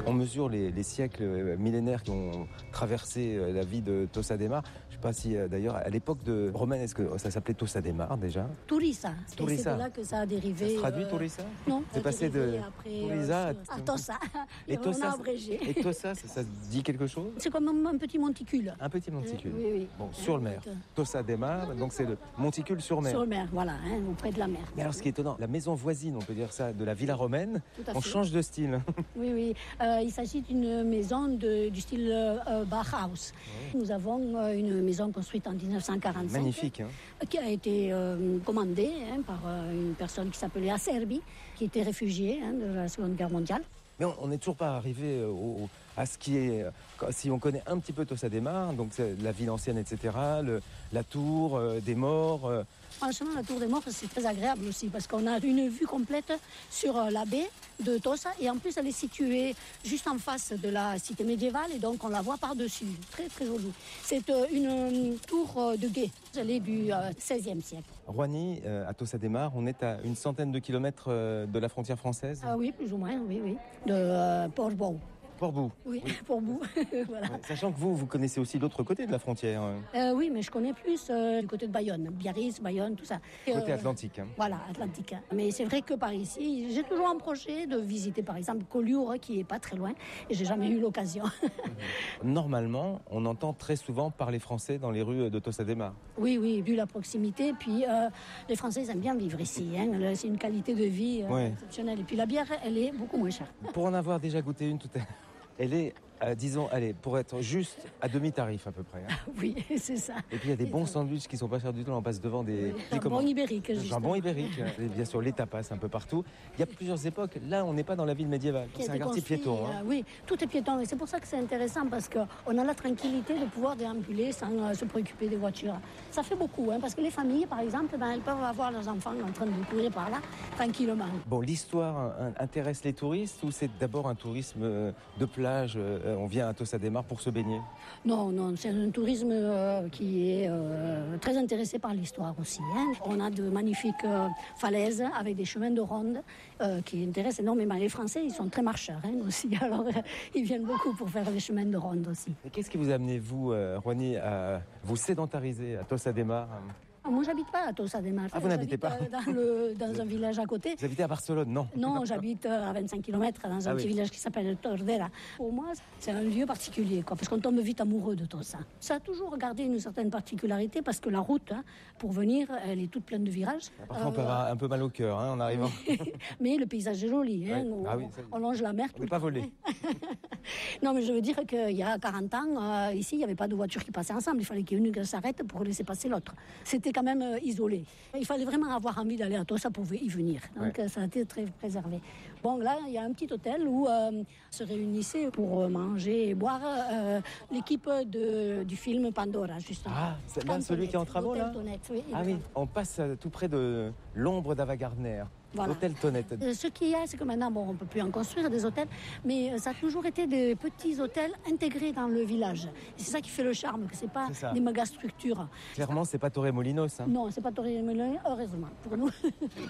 On mesure les siècles millénaires qui ont traversé la vie de Tossa de Mar. Je ne sais pas si d'ailleurs à l'époque romaine, est-ce que ça s'appelait Tossa de Mar déjà? Tourissa. C'est de là que ça a dérivé. Ça se traduit Tourissa? Non. C'est passé de Tourissa à Tossa. Et on a abrégé. Et Tossa, ça dit quelque chose? C'est comme un petit monticule. Un petit monticule. Oui. Bon, sur mer. Tossa de Mar, donc c'est le monticule sur mer. Sur mer, voilà, auprès de la mer. Mais alors ce qui est étonnant, la maison voisine, on peut dire ça, de la Villa romaine, on change de style. Oui. Il s'agit d'une maison du style Bauhaus. Oui. Nous avons une maison construite en 1945. Magnifique. Qui a été commandée par une personne qui s'appelait Acerbi, qui était réfugiée de la Seconde Guerre mondiale. Mais on n'est toujours pas arrivé à ce qui est... Si on connaît un petit peu Tossa de Mar, donc la ville ancienne, etc., la tour des morts... Franchement, la tour des morts, c'est très agréable aussi, parce qu'on a une vue complète sur la baie de Tossa, et en plus, elle est située juste en face de la cité médiévale, et donc on la voit par-dessus. Très, très jolie. C'est une tour de guet. Elle est du XVIe siècle. Roigny, à Tossa de Mar, on est à une centaine de kilomètres de la frontière française? Oui, plus ou moins, oui. De Port-Bou. Port-Bou. Oui, Port-Bou. Voilà. Ouais, sachant que vous connaissez aussi l'autre côté de la frontière. Oui, mais je connais plus du côté de Bayonne. Biarritz, Bayonne, tout ça. Côté Atlantique. Voilà, Atlantique. Mais c'est vrai que par ici, j'ai toujours un projet de visiter par exemple Collioure, qui est pas très loin, et j'ai jamais eu l'occasion. Normalement, on entend très souvent parler français dans les rues de Tossa de Mar. Oui, vu la proximité. Puis les Français ils aiment bien vivre ici. C'est une qualité de vie exceptionnelle. Et puis la bière, elle est beaucoup moins chère. Pour en avoir déjà goûté une tout à l'heure, elle est, disons, pour être juste, à demi-tarif à peu près. Oui, c'est ça. Et puis il y a des bons sandwichs qui sont pas chers du tout. On passe devant des... Jambon ibérique, justement. Jambon ibérique. Et bien sûr, les tapas un peu partout. Il y a plusieurs époques. Là, on n'est pas dans la ville médiévale. C'est un quartier piéton. Oui, tout est piéton. Et c'est pour ça que c'est intéressant, parce qu'on a la tranquillité de pouvoir déambuler sans se préoccuper des voitures. Ça fait beaucoup, parce que les familles, par exemple, elles peuvent avoir leurs enfants en train de courir par là, tranquillement. Bon, l'histoire intéresse les touristes, ou c'est d'abord un tourisme de plage? On vient à Tossa de Mar pour se baigner? Non, c'est un tourisme qui est très intéressé par l'histoire aussi. On a de magnifiques falaises avec des chemins de ronde qui intéressent énormément. Les Français, ils sont très marcheurs aussi. Alors, ils viennent beaucoup pour faire les chemins de ronde aussi. Et qu'est-ce qui vous a amené, vous, Roigny, à vous sédentariser à Tossa de Mar? Moi, j'habite pas à Tossa de Mar. Vous n'habitez pas dans un village à côté. Vous habitez à Barcelone, non? Non, j'habite à 25 km dans un petit village qui s'appelle Tordera. Pour moi, c'est un lieu particulier, parce qu'on tombe vite amoureux de Tossa. Ça a toujours gardé une certaine particularité, parce que la route, pour venir, elle est toute pleine de virages. Parfois, on peut avoir un peu mal au cœur en arrivant. Mais le paysage est joli. On longe la mer. On n'est pas volé. Non, mais je veux dire qu'il y a 40 ans, ici, il n'y avait pas de voitures qui passaient ensemble. Il fallait qu'il y ait une qui s'arrête pour laisser passer l'autre. C'était quand même isolé. Il fallait vraiment avoir envie d'aller à Tossa pour y venir. Donc ça a été très préservé. Bon, là, il y a un petit hôtel où se réunissaient pour manger et boire l'équipe du film Pandora, justement. Ah, c'est là celui qui est en travaux, là? Oui, oui, on passe tout près de l'ombre d'Ava Gardner. Voilà. Hôtel Tonnette. Ce qu'il y a, c'est que maintenant, on ne peut plus en construire des hôtels, mais ça a toujours été des petits hôtels intégrés dans le village. Et c'est ça qui fait le charme, que c'est pas des méga structures. Clairement, c'est pas Torremolinos. Non, c'est pas Torremolinos, heureusement pour nous.